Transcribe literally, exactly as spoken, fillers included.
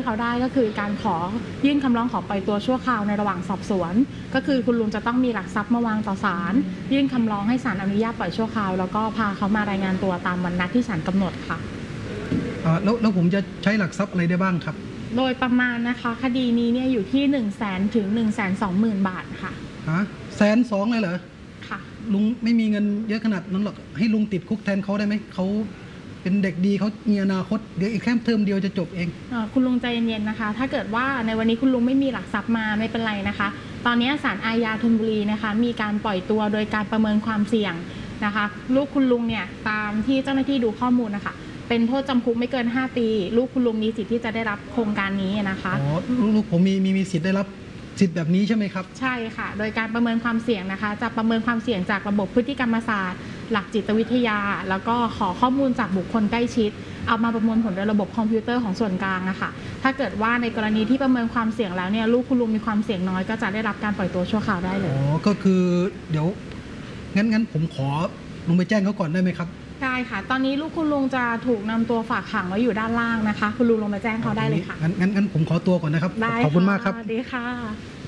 เขาได้ก็คือการขอยื่นคำร้องขอปล่อยตัวชั่วคราวในระหว่างสอบสวนก็คือคุณลุงจะต้องมีหลักทรัพย์มาวางต่อศาลยื่นคำร้องให้ศาลอนุญาตปล่อยชั่วคราวแล้วก็พาเขามารายงานตัวตามวันนัดที่ศาลกำหนดค่ะแล้วแล้วผมจะใช้หลักทรัพย์อะไรได้บ้างครับโดยประมาณนะคะคดีนี้เนี่ยอยู่ที่หนึ่งแสนถึงหนึ่งแสนสองหมื่นบาทค่ะฮะแสนสองเลยเหรอค่ะลุงไม่มีเงินเยอะขนาดนั้นหรอกให้ลุงติดคุกแทนเขาได้ไหมเขาเป็นเด็กดีเขามีอนาคตเดี๋ยวอีกแค่เทอมเดียวจะจบเองคุณลุงใจเย็นๆนะคะถ้าเกิดว่าในวันนี้คุณลุงไม่มีหลักทรัพย์มาไม่เป็นไรนะคะตอนนี้ศาลอาญาธนบุรีนะคะมีการปล่อยตัวโดยการประเมินความเสี่ยงนะคะลูกคุณลุงเนี่ยตามที่เจ้าหน้าที่ดูข้อมูลนะคะเป็นโทษจำคุกไม่เกินห้าปีลูกคุณลุงมีสิทธิ์ที่จะได้รับโครงการนี้นะคะอ๋อลูกผมมีมีมีสิทธิ์ได้รับสิทธิ์แบบนี้ใช่ไหมครับใช่ค่ะโดยการประเมินความเสี่ยงนะคะจะประเมินความเสี่ยงจากระบบพฤติกรรมศาสตร์หลักจิตวิทยาแล้วก็ขอข้อมูลจากบุคคลใกล้ชิดเอามาประมวลผลโดยระบบคอมพิวเตอร์ของส่วนกลางนะคะถ้าเกิดว่าในกรณีที่ประเมินความเสี่ยงแล้วเนี่ยลูกคุณลุงมีความเสี่ยงน้อยก็จะได้รับการปล่อยตัวชั่วคราวได้เลยอ๋อก็คือเดี๋ยวงั้นงั้นผมขอลงไปแจ้งเขาก่อนได้ไหมครับได้ค่ะตอนนี้ลูกคุณลุงจะถูกนำตัวฝากขังไว้อยู่ด้านล่างนะคะคุณลุงลงมาแจ้งเขาได้เลยค่ะงั้นงั้นงั้นผมขอตัวก่อนนะครับได้ขอบคุณมากครับสวัสดีค่ะ